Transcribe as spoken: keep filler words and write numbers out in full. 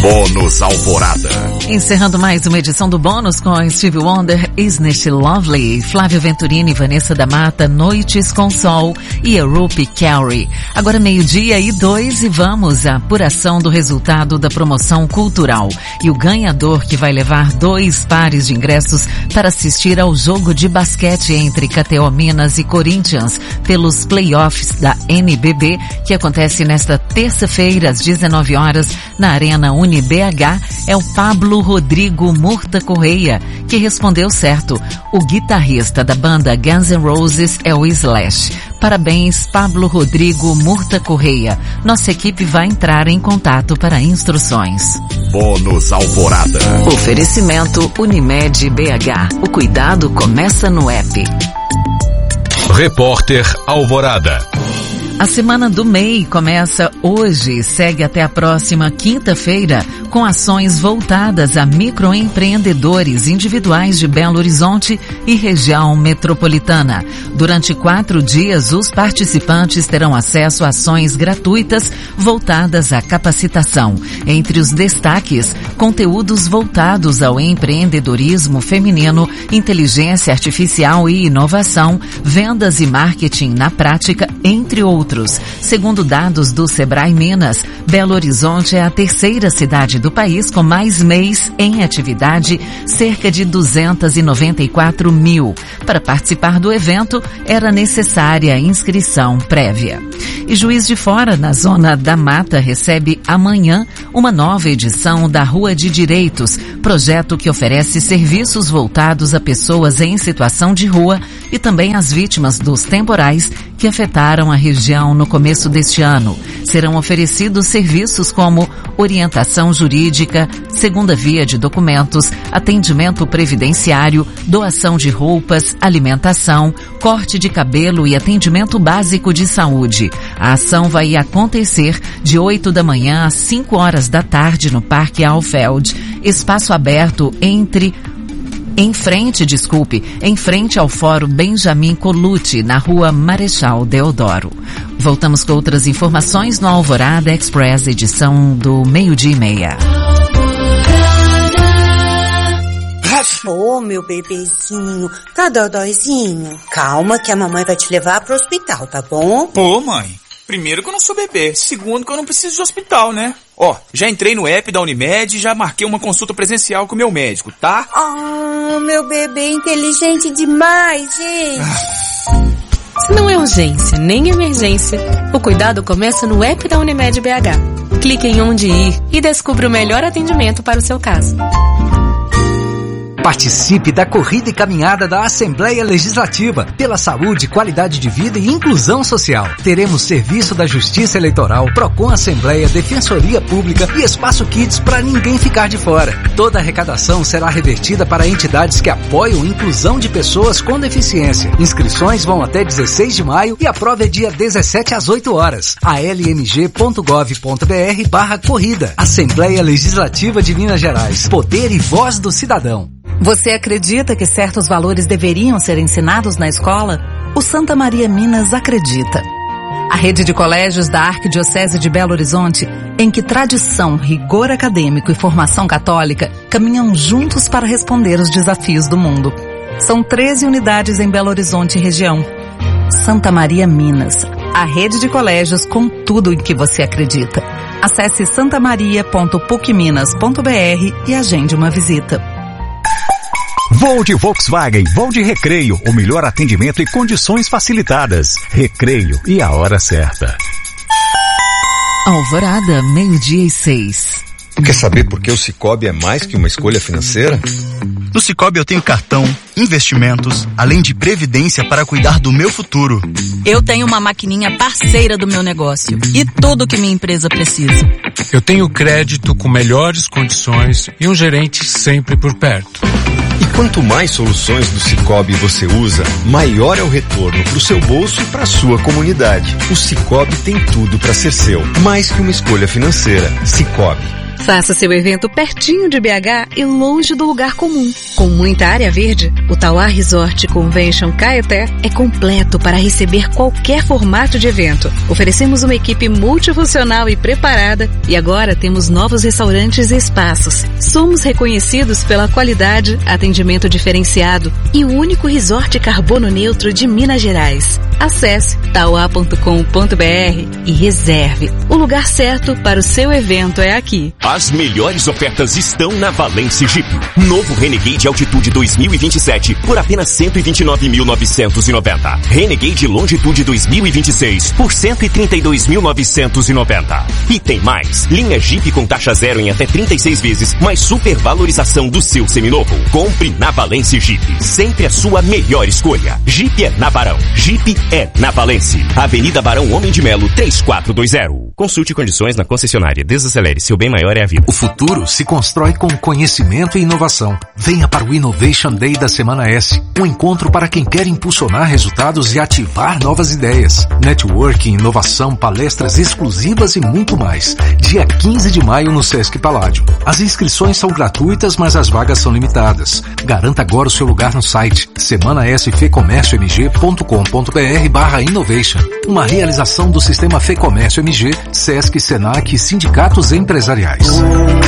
Bônus Alvorada. Encerrando mais uma edição do Bônus com Stevie Wonder, Isn't She Lovely, Flávio Venturini, Vanessa da Mata, Noites com Sol e Rupi Carey. Agora meio-dia e dois e vamos à apuração do resultado da promoção cultural. E o ganhador que vai levar dois pares de ingressos para assistir ao jogo de basquete entre K T O Minas e Corinthians pelos playoffs da N B B, que acontece nesta terça-feira às dezenove horas na Arena UniB H, é o Pablo Rodrigo Murta Correia, que respondeu certo. O guitarrista da banda Guns N' Roses é o Slash. Parabéns, Pablo Rodrigo Murta Correia. Nossa equipe vai entrar em contato para instruções. Bônus Alvorada. Oferecimento Unimed B H. O cuidado começa no app. Repórter Alvorada. A semana do M E I começa hoje e segue até a próxima quinta-feira com ações voltadas a microempreendedores individuais de Belo Horizonte e região metropolitana. Durante quatro dias, os participantes terão acesso a ações gratuitas voltadas à capacitação. Entre os destaques, conteúdos voltados ao empreendedorismo feminino, inteligência artificial e inovação, vendas e marketing na prática, entre outros. Segundo dados do Sebrae Minas, Belo Horizonte é a terceira cidade do país com mais M E Is em atividade, cerca de duzentos e noventa e quatro mil. Para participar do evento, era necessária a inscrição prévia. E Juiz de Fora, na Zona da Mata, recebe amanhã uma nova edição da Rua de Direitos, projeto que oferece serviços voltados a pessoas em situação de rua e também às vítimas dos temporais que afetaram a região no começo deste ano. Serão oferecidos serviços como orientação jurídica, segunda via de documentos, atendimento previdenciário, doação de roupas, alimentação, corte de cabelo e atendimento básico de saúde. A ação vai acontecer de oito da manhã às cinco horas da tarde no Parque Alfeld, espaço aberto entre Em frente, desculpe, em frente ao Fórum Benjamin Colucci, na Rua Marechal Deodoro. Voltamos com outras informações no Alvorada Express, edição do meio-dia e meia. Ô, oh, meu bebezinho, tá dodóizinho? Calma que a mamãe vai te levar pro hospital, tá bom? Ô, mãe, primeiro que eu não sou bebê, segundo que eu não preciso de hospital, né? Ó, já entrei no app da Unimed e já marquei uma consulta presencial com o meu médico, tá? Ah, meu bebê inteligente demais, gente. Ah. Se não é urgência nem emergência, o cuidado começa no app da Unimed B H. Clique em onde ir e descubra o melhor atendimento para o seu caso. Participe da corrida e caminhada da Assembleia Legislativa pela saúde, qualidade de vida e inclusão social. Teremos serviço da Justiça Eleitoral, Procon Assembleia, Defensoria Pública e Espaço Kids para ninguém ficar de fora. Toda a arrecadação será revertida para entidades que apoiam a inclusão de pessoas com deficiência. Inscrições vão até dezesseis de maio e a prova é dia dezessete às oito horas. a l m g ponto gov ponto b r barra corrida. Assembleia Legislativa de Minas Gerais. Poder e voz do cidadão. Você acredita que certos valores deveriam ser ensinados na escola? O Santa Maria Minas acredita. A rede de colégios da Arquidiocese de Belo Horizonte, em que tradição, rigor acadêmico e formação católica caminham juntos para responder os desafios do mundo. São treze unidades em Belo Horizonte e região. Santa Maria Minas, a rede de colégios com tudo em que você acredita. Acesse santamaria ponto puc minas ponto b r e agende uma visita. Voo de Volkswagen, voo de Recreio, o melhor atendimento e condições facilitadas. Recreio e a hora certa. Alvorada, meio-dia e seis. Quer saber por que o Sicoob é mais que uma escolha financeira? No Sicoob eu tenho cartão, investimentos, além de previdência para cuidar do meu futuro. Eu tenho uma maquininha parceira do meu negócio e tudo que minha empresa precisa. Eu tenho crédito com melhores condições e um gerente sempre por perto. E quanto mais soluções do Sicoob você usa, maior é o retorno para o seu bolso e para a sua comunidade. O Sicoob tem tudo para ser seu, mais que uma escolha financeira. Sicoob, Faça seu evento pertinho de B H e longe do lugar comum. Com muita área verde, o Tauá Resort Convention Caeté é completo para receber qualquer formato de evento. Oferecemos uma equipe multifuncional e preparada e agora temos novos restaurantes e espaços. Somos reconhecidos pela qualidade, atendimento diferenciado e o único resort carbono neutro de Minas Gerais. Acesse tauá ponto com ponto br e reserve. O lugar certo para o seu evento é aqui. As melhores ofertas estão na Valence Jeep. Novo Renegade Altitude dois mil e vinte e sete por apenas cento e vinte e nove mil novecentos e noventa. Renegade Longitude dois mil e vinte e seis por cento e trinta e dois mil novecentos e noventa. E tem mais. Linha Jeep com taxa zero em até trinta e seis vezes, mais supervalorização do seu seminovo. Compre na Valence Jeep. Sempre a sua melhor escolha. Jeep é na Barão. Jeep é na Valence. Avenida Barão Homem de Melo três quatro dois zero. Consulte condições na concessionária. Desacelere, seu bem maior é a vida. O futuro se constrói com conhecimento e inovação. Venha para o Innovation Day da Semana S. Um encontro para quem quer impulsionar resultados e ativar novas ideias. Networking, inovação, palestras exclusivas e muito mais. Dia quinze de maio no Sesc Paládio. As inscrições são gratuitas, mas as vagas são limitadas. Garanta agora o seu lugar no site semana s f comércio m g ponto com ponto br barra innovation. Uma realização do Sistema Fê Comércio M G, Sesc, Senac e sindicatos empresariais.